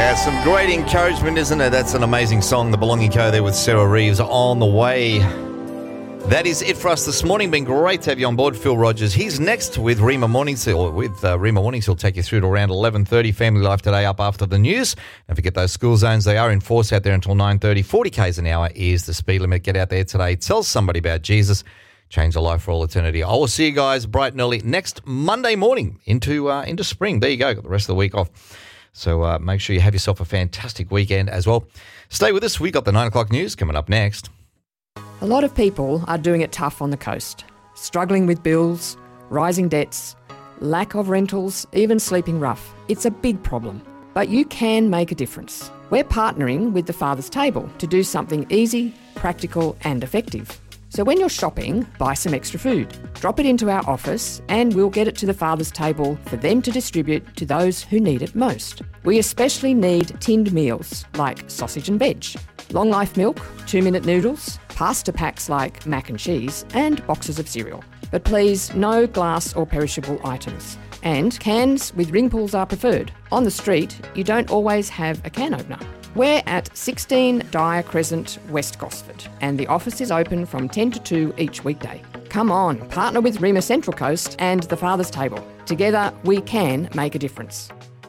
Yeah, some great encouragement, isn't it? That's an amazing song, The Belonging Co. there with Sarah Reeves, On the Way. That is it for us this morning. Been great to have you on board, Phil Rogers. He's next with Rima Mornings. Rima Mornings, he'll take you through to around 11:30. Family Life Today up after the news. Don't forget those school zones. They are in force out there until 9:30. 40 k's an hour is the speed limit. Get out there today. Tell somebody about Jesus. Change a life for all eternity. I will see you guys bright and early next Monday morning into spring. There you go. Got the rest of the week off. So make sure you have yourself a fantastic weekend as well. Stay with us. We got the 9 o'clock news coming up next. A lot of people are doing it tough on the coast, struggling with bills, rising debts, lack of rentals, even sleeping rough. It's a big problem, but you can make a difference. We're partnering with the Father's Table to do something easy, practical and effective. So when you're shopping, buy some extra food. Drop it into our office and we'll get it to the Father's Table for them to distribute to those who need it most. We especially need tinned meals like sausage and veg, long life milk, 2-minute noodles, pasta packs like mac and cheese, and boxes of cereal. But please, no glass or perishable items. And cans with ring pulls are preferred. On the street, you don't always have a can opener. We're at 16 Dyer Crescent, West Gosford, and the office is open from 10 to 2 each weekday. Come on, partner with Rima Central Coast and the Father's Table. Together, we can make a difference.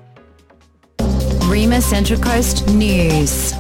Rima Central Coast News.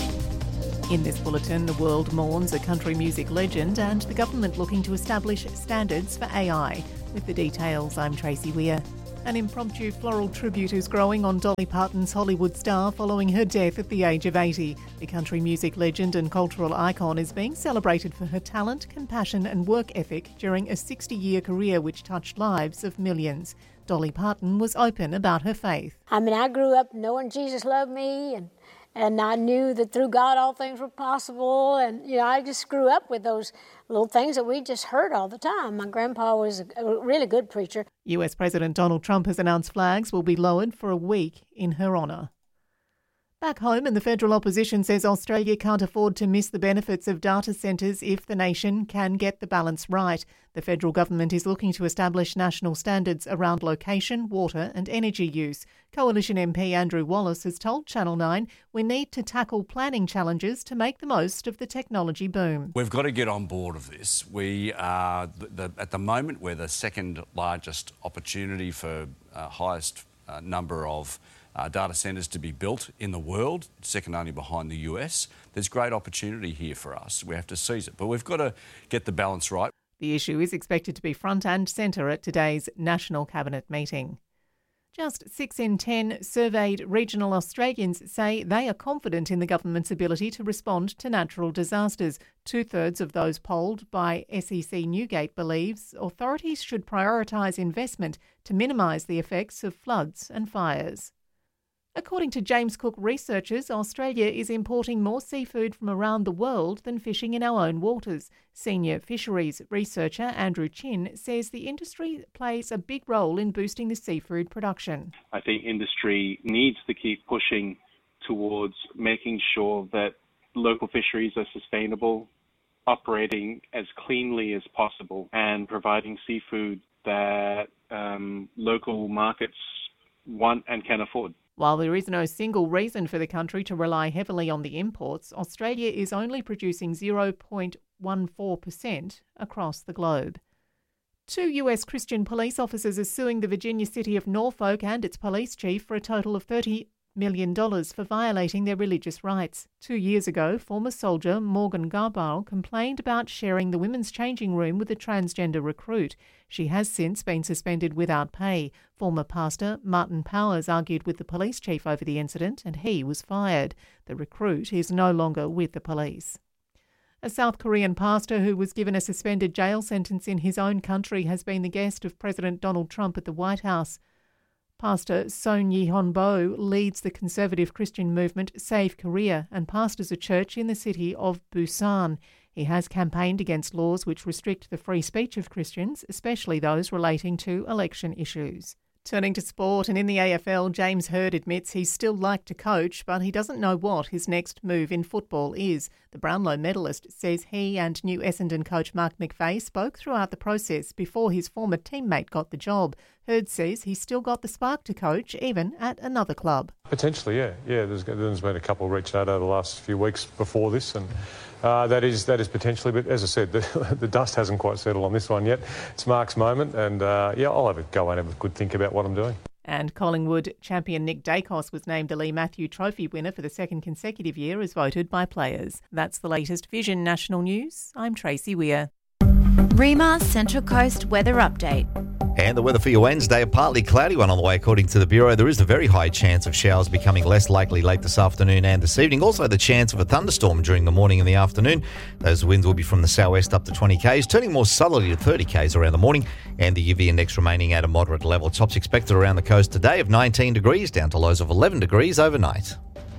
In this bulletin, the world mourns a country music legend and the government looking to establish standards for AI. With the details, I'm Tracy Weir. An impromptu floral tribute is growing on Dolly Parton's Hollywood star following her death at the age of 80. The country music legend and cultural icon is being celebrated for her talent, compassion and work ethic during a 60-year career which touched lives of millions. Dolly Parton was open about her faith. I mean, I grew up knowing Jesus loved me and I knew that through God all things were possible. And, I just grew up with those little things that we just heard all the time. My grandpa was a really good preacher. US President Donald Trump has announced flags will be lowered for a week in her honour. Back home, and the federal opposition says Australia can't afford to miss the benefits of data centres if the nation can get the balance right. The federal government is looking to establish national standards around location, water and energy use. Coalition MP Andrew Wallace has told Channel 9 we need to tackle planning challenges to make the most of the technology boom. We've got to get on board of this. We are, at the moment, we're the second largest opportunity for highest number of data centres to be built in the world, second only behind the US. There's great opportunity here for us. We have to seize it, but we've got to get the balance right. The issue is expected to be front and centre at today's National Cabinet meeting. Just 6 in 10 surveyed regional Australians say they are confident in the government's ability to respond to natural disasters. 2/3 of those polled by SEC Newgate believes authorities should prioritise investment to minimise the effects of floods and fires. According to James Cook researchers, Australia is importing more seafood from around the world than fishing in our own waters. Senior fisheries researcher Andrew Chin says the industry plays a big role in boosting the seafood production. I think industry needs to keep pushing towards making sure that local fisheries are sustainable, operating as cleanly as possible, and providing seafood that local markets want and can afford. While there is no single reason for the country to rely heavily on the imports, Australia is only producing 0.14% across the globe. 2 US Christian police officers are suing the Virginia city of Norfolk and its police chief for a total of $30 million for violating their religious rights. 2 years ago, former soldier Morgan Garbar complained about sharing the women's changing room with a transgender recruit. She has since been suspended without pay. Former pastor Martin Powers argued with the police chief over the incident and he was fired. The recruit is no longer with the police. A South Korean pastor who was given a suspended jail sentence in his own country has been the guest of President Donald Trump at the White House. Pastor Son Yihon Bo leads the conservative Christian movement Save Korea and pastors a church in the city of Busan. He has campaigned against laws which restrict the free speech of Christians, especially those relating to election issues. Turning to sport, and in the AFL, James Hird admits he'd still like to coach, but he doesn't know what his next move in football is. The Brownlow medalist says he and new Essendon coach Mark McVeigh spoke throughout the process before his former teammate got the job. Hurd says he's still got the spark to coach, even at another club. Potentially, yeah. There's been a couple reached out over the last few weeks before this, and that is potentially. But as I said, the dust hasn't quite settled on this one yet. It's Mark's moment, and I'll have a go and have a good think about what I'm doing. And Collingwood champion Nick Dacos was named the Lee Matthew Trophy winner for the second consecutive year as voted by players. That's the latest Vision National News. I'm Tracy Weir. Rima Central Coast weather update. And the weather for your Wednesday, a partly cloudy one on the way according to the Bureau. There is a very high chance of showers becoming less likely late this afternoon and this evening. Also the chance of a thunderstorm during the morning and the afternoon. Those winds will be from the southwest up to 20 k's, turning more southerly to 30 k's around the morning, and the UV index remaining at a moderate level. Tops expected around the coast today of 19 degrees down to lows of 11 degrees overnight.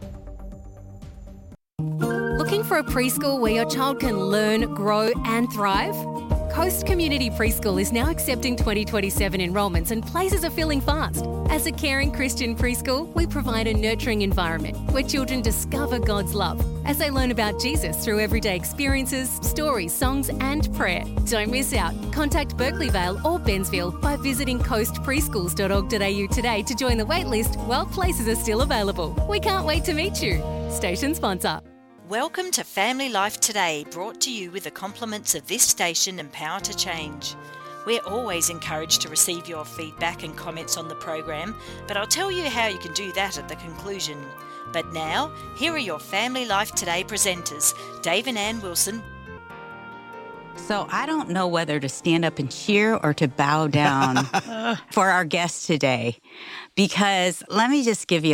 Looking for a preschool where your child can learn, grow and thrive? Coast Community Preschool is now accepting 2027 enrolments and places are filling fast. As a caring Christian preschool, we provide a nurturing environment where children discover God's love as they learn about Jesus through everyday experiences, stories, songs and prayer. Don't miss out. Contact Berkeley Vale or Bensville by visiting coastpreschools.org.au today to join the waitlist while places are still available. We can't wait to meet you. Station sponsor. Welcome to Family Life Today, brought to you with the compliments of this station and Power to Change. We're always encouraged to receive your feedback and comments on the program, but I'll tell you how you can do that at the conclusion. But now, here are your Family Life Today presenters, Dave and Ann Wilson. So I don't know whether to stand up and cheer or to bow down for our guest today, because let me just give you